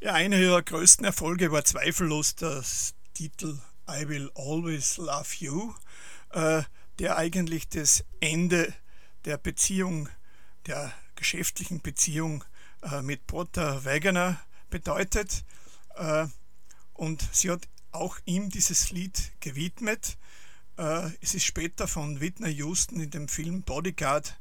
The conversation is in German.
Ja, einer ihrer größten Erfolge war zweifellos der Titel I Will Always Love You, äh, der eigentlich das Ende der Beziehung, der geschäftlichen Beziehung mit Porter Wagoner bedeutet. Äh, und sie hat auch ihm dieses Lied gewidmet. Es ist später von Whitney Houston in dem Film Bodyguard